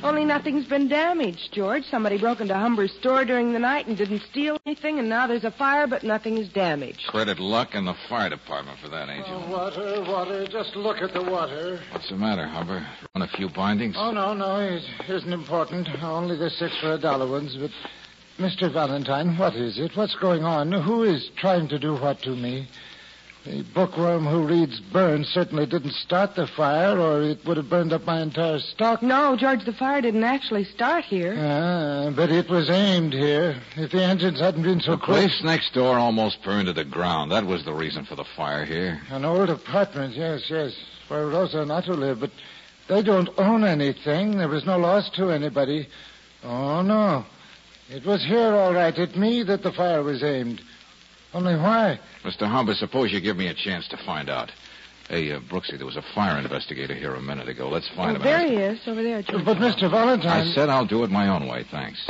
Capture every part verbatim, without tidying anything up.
Only nothing's been damaged, George. Somebody broke into Humber's store during the night and didn't steal anything, and now there's a fire, but nothing is damaged. Credit luck and the fire department for that, Angel. Oh, water, water. Just look at the water. What's the matter, Humber? Run a few bindings? Oh, no, no. It isn't important. Only the six for a dollar ones. But, Mister Valentine, what is it? What's going on? Who is trying to do what to me? The bookworm who reads Burns certainly didn't start the fire, or it would have burned up my entire stock. No, George, the fire didn't actually start here. Ah, but it was aimed here. If the engines hadn't been so The quick... place next door almost burned to the ground. That was the reason for the fire here. An old apartment, yes, yes, where Rosa and Otto live, but they don't own anything. There was no loss to anybody. Oh, no. It was here, all right, at me that the fire was aimed. Only why? Mister Humber, suppose you give me a chance to find out. Hey, uh, Brooksy, there was a fire investigator here a minute ago. Let's find Oh, him. there he is, over there, George. But, Mister Valentine... I said I'll do it my own way, thanks.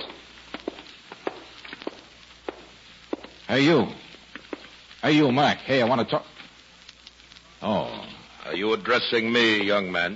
Hey, you. Hey, you, Mac. Hey, I want to talk... Oh. Are you addressing me, young man?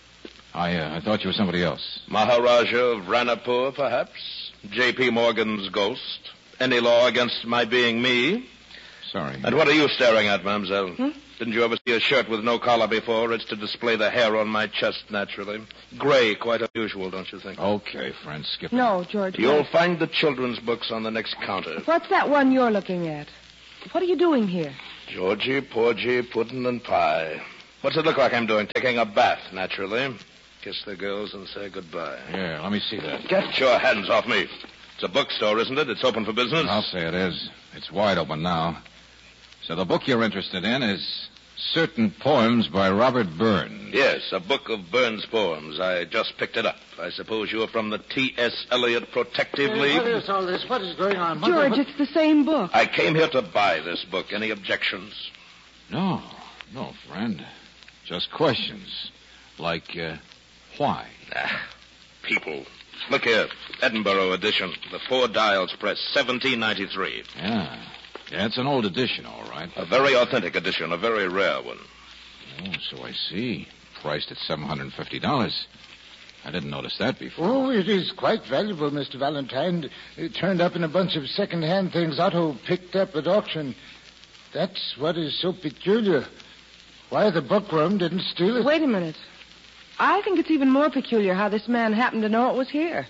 I, uh, I thought you were somebody else. Maharaja of Ranapur, perhaps? J P. Morgan's ghost? Any law against my being me? Sorry. And what are you staring at, mademoiselle? Hmm? Didn't you ever see a shirt with no collar before? It's to display the hair on my chest, naturally. Gray, quite unusual, don't you think? Okay, friend, skip it. No, George. You'll no. find the children's books on the next counter. What's that one you're looking at? What are you doing here? Georgie, Porgy, pudding and pie. What's it look like I'm doing? Taking a bath, naturally. Kiss the girls and say goodbye. Yeah, let me see that. Get your hands off me. It's a bookstore, isn't it? It's open for business. I'll say it is. It's wide open now. So the book you're interested in is Certain Poems by Robert Burns. Yes, a book of Burns poems. I just picked it up. I suppose you're from the T S. Eliot Protective Uh, League? what is all this? What is going on? Mother, George, what- it's the same book. I came here to buy this book. Any objections? No, no, friend. Just questions. Like, uh, why? Ah, people. Look here. Edinburgh edition. The Four Dials Press, seventeen ninety-three. Yeah. Yeah, it's an old edition, all right. A very authentic edition, a very rare one. Oh, so I see. Priced at seven hundred fifty dollars. I didn't notice that before. Oh, it is quite valuable, Mister Valentine. It turned up in a bunch of second-hand things Otto picked up at auction. That's what is so peculiar. Why the bookworm didn't steal it. Wait a minute. I think it's even more peculiar how this man happened to know it was here.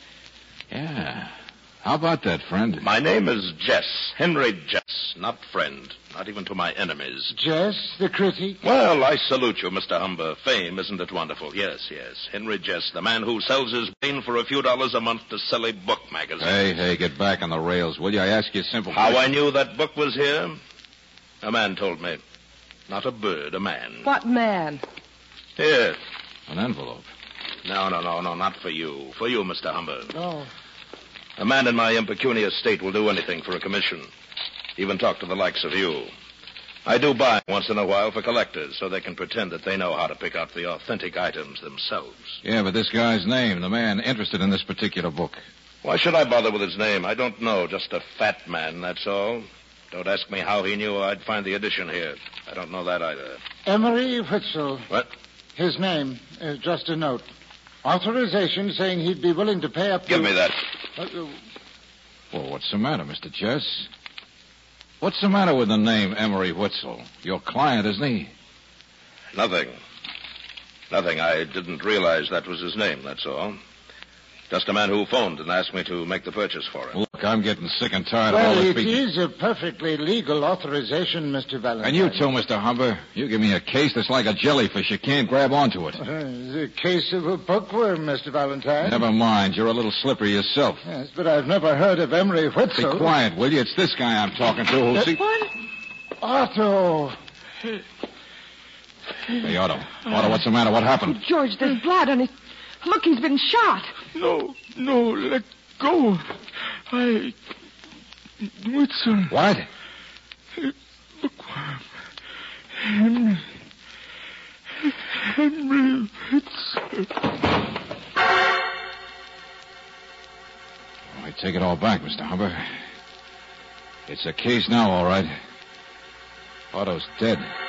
Yeah. How about that, friend? My name is Jess. Henry Jess. Not friend. Not even to my enemies. Jess, the critic. Well, I salute you, Mister Humber. Fame, isn't it wonderful? Yes, yes. Henry Jess, the man who sells his brain for a few dollars a month to silly book magazines. Hey, hey, get back on the rails, will you? I ask you a simple How question. I knew that book was here? A man told me. Not a bird, a man. What man? Here. An envelope. No, no, no, no, not for you. For you, Mister Humber. Oh. A man in my impecunious state will do anything for a commission. Even talk to the likes of you. I do buy once in a while for collectors so they can pretend that they know how to pick out the authentic items themselves. Yeah, but this guy's name, the man interested in this particular book. Why should I bother with his name? I don't know. Just a fat man, that's all. Don't ask me how he knew I'd find the edition here. I don't know that either. Emery Witzel. What? His name. Uh, just a note. Authorization saying he'd be willing to pay up to... Give me that. Uh, uh, Well, what's the matter, Mister Jess? What's the matter with the name Emery Witzel? Your client, isn't he? Nothing. Nothing. I didn't realize that was his name, that's all. Just a man who phoned and asked me to make the purchase for him. Look, I'm getting sick and tired of all well, this it speaking. is a perfectly legal authorization, Mister Valentine. And you too, Mister Humber. You give me a case that's like a jellyfish. You can't grab onto it. Uh, the case of a bookworm, Mister Valentine. Never mind. You're a little slippery yourself. Yes, but I've never heard of Emery Be Witzel. quiet, will you? It's this guy I'm talking to who'll see... What? Otto. Hey, Otto. Otto, what's the matter? What happened? George, there's blood on his... Look, he's been shot. No, no, let go. I... Witzel. What? Bookworm. Henry... Henry Witzel. I take it all back, Mister Humber. It's a case now, all right. Otto's dead.